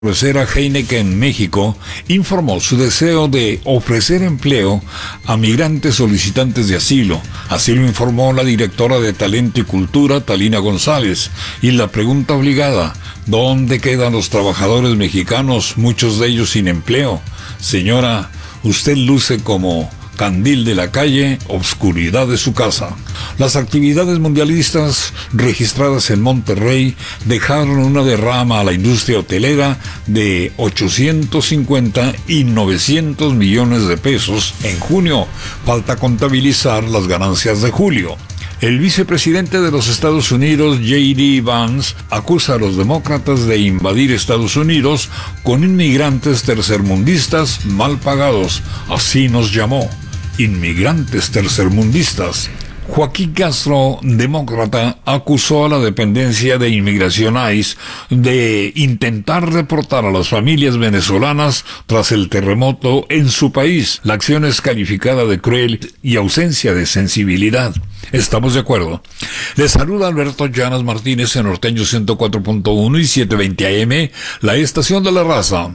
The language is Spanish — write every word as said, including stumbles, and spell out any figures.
cervecera Heineken México informó su deseo de ofrecer empleo a migrantes solicitantes de asilo. Así lo informó la directora de Talento y Cultura, Talina González. Y la pregunta obligada: ¿dónde quedan los trabajadores mexicanos, muchos de ellos sin empleo? Señora, usted luce como candil de la calle, obscuridad de su casa. Las actividades mundialistas registradas en Monterrey dejaron una derrama a la industria hotelera de ochocientos cincuenta y novecientos millones de pesos en junio. Falta contabilizar las ganancias de julio. El vicepresidente de los Estados Unidos, J D Vance, acusa a los demócratas de invadir Estados Unidos con inmigrantes tercermundistas mal pagados. Así nos llamó, inmigrantes tercermundistas. Joaquín Castro, demócrata, acusó a la dependencia de Inmigración ICE de intentar deportar a las familias venezolanas tras el terremoto en su país. La acción es calificada de cruel y ausencia de sensibilidad. ¿Estamos de acuerdo? Les saluda Alberto Llanas Martínez en Norteño ciento cuatro punto uno y setecientos veinte A M, la estación de la raza.